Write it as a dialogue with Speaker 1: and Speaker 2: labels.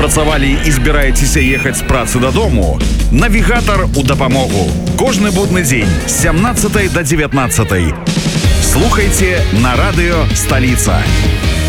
Speaker 1: адпрацавалі і збіраецеся ехаць з працы дадому? Навігатар у дапамогу. Кожны будны дзень з 17 до 19. Слухайте на радио «Столица».